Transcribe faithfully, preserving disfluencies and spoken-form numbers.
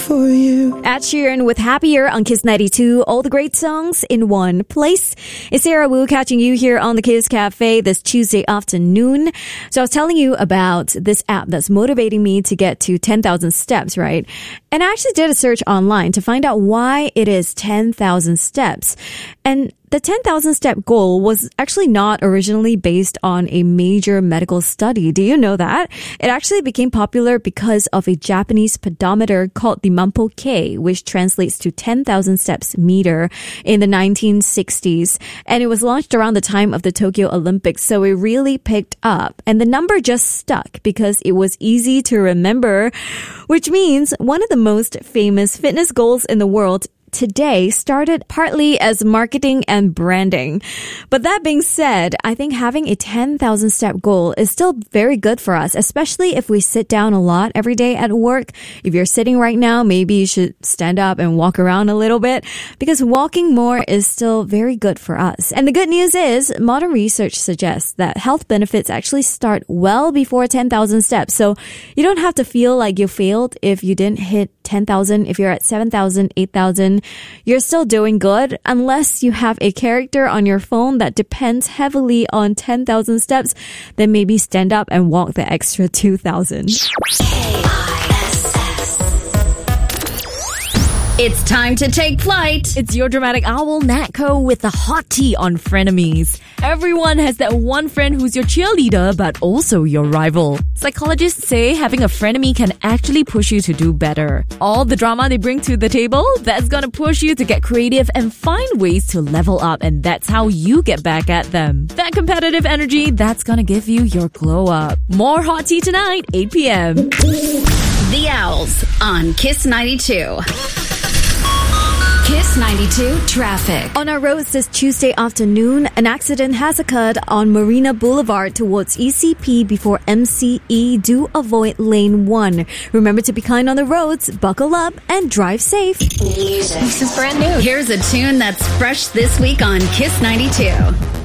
for you. Ed Sheeran with Happier on Kiss ninety-two. All the great songs in one place. It's Sarah Wu catching you here on the Kiss Cafe this Tuesday afternoon. So I was telling you about this app that's motivating me to get to ten thousand steps, right? And I actually did a search online to find out why it is ten thousand steps. And the ten thousand step goal was actually not originally based on a major medical study. Do you know that? It actually became popular because of a Japanese pedometer called the Mampo K, which translates to ten thousand steps meter in the nineteen sixties. And it was launched around the time of the Tokyo Olympics, so it really picked up. And the number just stuck because it was easy to remember, which means one of the most famous fitness goals in the world today started partly as marketing and branding. But that being said, I think having a ten thousand step goal is still very good for us, especially if we sit down a lot every day at work. If you're sitting right now, maybe you should stand up and walk around a little bit because walking more is still very good for us. And the good news is modern research suggests that health benefits actually start well before ten thousand steps. So you don't have to feel like you failed if you didn't hit ten thousand. If you're at seven thousand, eight thousand, you're still doing good unless you have a character on your phone that depends heavily on ten thousand steps. Then maybe stand up and walk the extra two thousand. It's time to take flight. It's your dramatic owl, Natco, with the hot tea on frenemies. Everyone has that one friend who's your cheerleader, but also your rival. Psychologists say having a frenemy can actually push you to do better. All the drama they bring to the table, that's gonna push you to get creative and find ways to level up, and that's how you get back at them. That competitive energy, that's gonna give you your glow up. More hot tea tonight, eight p.m. The Owls on Kiss ninety-two. Kiss ninety-two traffic. On our roads this Tuesday afternoon, an accident has occurred on Marina Boulevard towards E C P before M C E. Do avoid lane one. Remember to be kind on the roads, buckle up, and drive safe. Music. This is brand new. Here's a tune that's fresh this week on Kiss ninety-two.